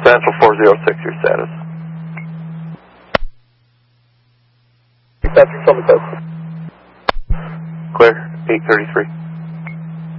Central 406, your status. Central, tell me that. Clear, 833.